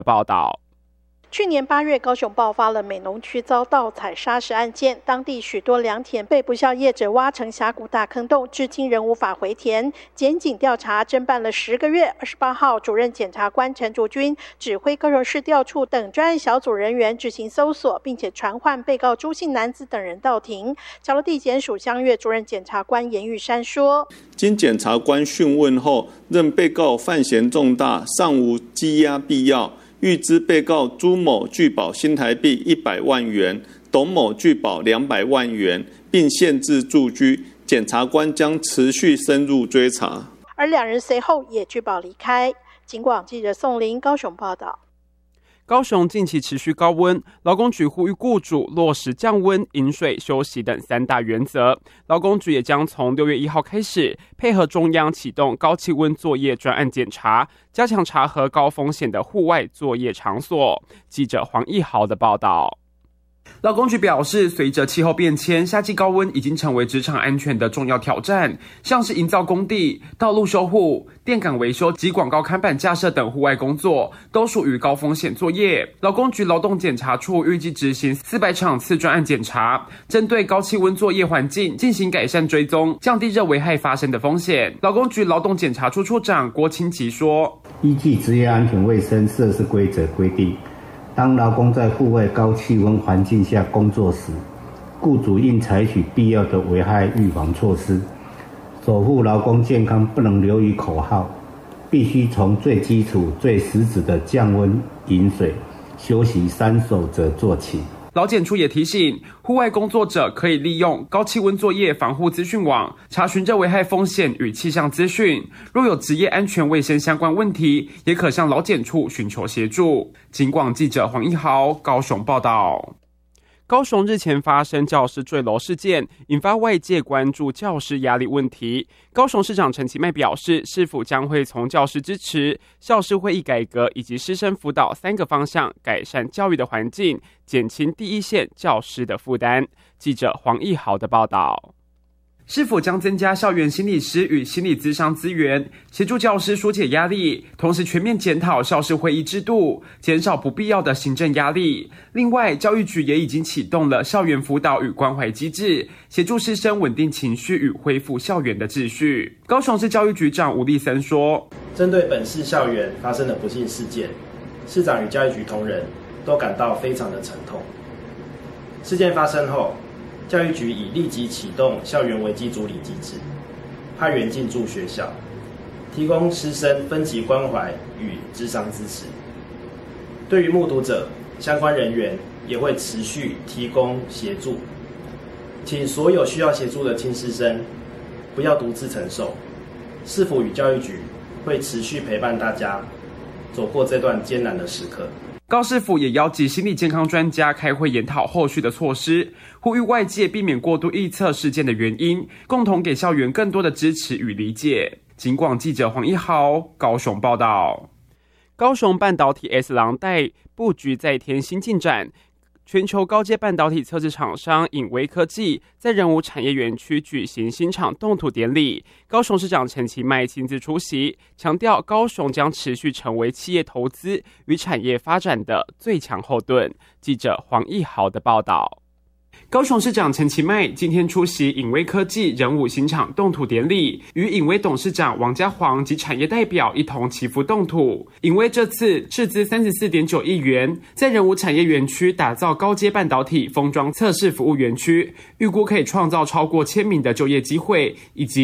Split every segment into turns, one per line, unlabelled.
报道。
去年8月，高雄爆发了美浓区遭盗采砂石案件，当地许多良田被不肖业者挖成峡谷大坑洞，至今仍无法回填。检警调查侦办了10个月，28号，主任检察官陈竹君指挥高雄市调处等专案小组人员执行搜索，并且传唤被告朱姓男子等人到庭。桥头地检署香月主任检察官严玉山说，
经检察官讯问后，认被告犯嫌重大，尚无羁押必要。预知被告朱某具保新台币100万元，董某具保200万元，并限制住居，检察官将持续深入追查。
而两人随后也具保离开。警广记者宋林高雄报道。
高雄近期持续高温，劳工局呼吁雇主落实降温、饮水、休息等3大原则。劳工局也将从6月1号开始，配合中央启动高气温作业专案检查，加强查核高风险的户外作业场所。记者黄义豪的报道。劳工局表示，随着气候变迁，夏季高温已经成为职场安全的重要挑战，像是营造工地、道路修护、电杆维修及广告看板架设等户外工作，都属于高风险作业。劳工局劳动检查处预计执行400场次专案检查，针对高气温作业环境进行改善追踪，降低热危害发生的风险。劳工局劳动检查处处长郭清吉说，
依据职业安全卫生设施规则规定，当劳工在户外高气温环境下工作时，雇主应采取必要的危害预防措施。守护劳工健康不能流于口号，必须从最基础、最实质的降温、饮水、休息3守则做起。
劳检处也提醒，户外工作者可以利用高气温作业防护资讯网查询热危害风险与气象资讯，若有职业安全卫生相关问题，也可向劳检处寻求协助。警广记者黄义豪高雄报道。高雄日前发生教师坠楼事件，引发外界关注教师压力问题。高雄市长陈其迈表示，市府将会从教师支持、教师会议改革以及师生辅导3个方向改善教育的环境，减轻第一线教师的负担。记者黄义豪的报道。市府将增加校园心理师与心理咨商资源，协助教师疏解压力，同时全面检讨校事会议制度，减少不必要的行政压力。另外，教育局也已经启动了校园辅导与关怀机制，协助师生稳定情绪与恢复校园的秩序。高雄市教育局长吴立森说，
针对本市校园发生的不幸事件，市长与教育局同仁都感到非常的沉痛。事件发生后，教育局已立即启动校园危机处理机制，派员进驻学校，提供师生分级关怀与諮商支持。对于目睹者，相关人员也会持续提供协助。请所有需要协助的亲师生不要独自承受，市府与教育局会持续陪伴大家走过这段艰难的时刻。
高市府也邀集心理健康专家开会研讨后续的措施，呼吁外界避免过度臆测事件的原因，共同给校园更多的支持与理解。警广记者黄一豪高雄报道。高雄半导体 S 廊带布局再添新进展，全球高阶半导体测试厂商影威科技在仁武产业园区举行新厂动土典礼，高雄市长陈其迈亲自出席，强调高雄将持续成为企业投资与产业发展的最强后盾。记者黄义豪的报道。高雄市长陈其迈今天出席影威科技仁武新厂动土典礼，与影威董事长王家煌及产业代表一同祈福动土。影威这次斥资34.9亿元，在仁武产业园区打造高阶半导体封装测试服务园区，预估可以创造超过1000名的就业机会，以及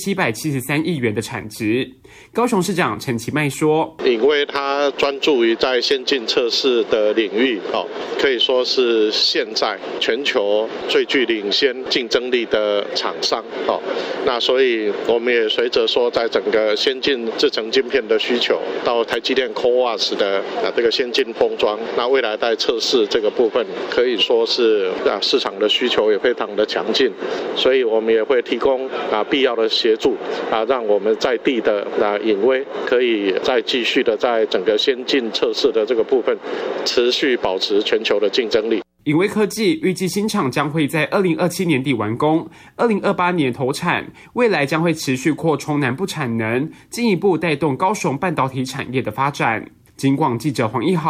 1773亿元的产值。高雄市长陈其迈说，
影威他专注于在先进测试的领域，可以说是现在全球最具领先竞争力的厂商。那所以我们也随着说在整个先进制程晶片的需求，到台积电 CoWoS 的这个先进封装，那未来在测试这个部分可以说是市场的需求也非常的强劲，所以我们也会提供必要的协助，让我们在地的影威可以再继续的在整个先进测试的这个部分持续保持全球的竞争力。
影威科技预计新厂将会在2027年底完工，2028年投产，未来将会持续扩充南部产能，进一步带动高雄半导体产业的发展。 警广记者黄一豪。